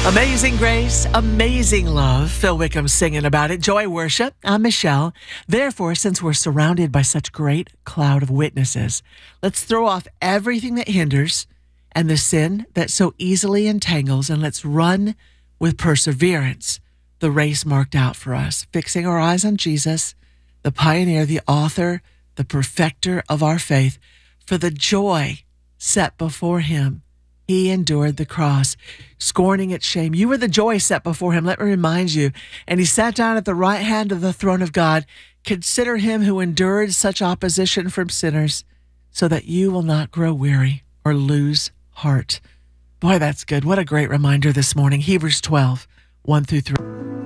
Amazing grace, amazing love. Phil Wickham singing about it. Joy worship. I'm Michelle. Therefore, since we're surrounded by such great cloud of witnesses, let's throw off everything that hinders and the sin that so easily entangles, and let's run with perseverance the race marked out for us, fixing our eyes on Jesus, the pioneer, the author, the perfecter of our faith. For the joy set before him, he endured the cross, scorning its shame. You were the joy set before him, let me remind you. And he sat down at the right hand of the throne of God. Consider him who endured such opposition from sinners, so that you will not grow weary or lose heart. Boy, that's good. What a great reminder this morning. Hebrews 12, 1 through 3.